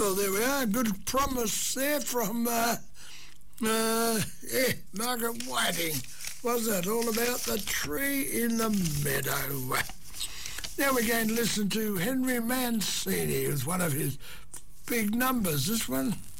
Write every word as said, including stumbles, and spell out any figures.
Well, there we are. Good promise there from uh, uh, yeah, Margaret Whiting. Was that all about the tree in the meadow? Now we're going to listen to Henry Mancini with one of his big numbers. This one,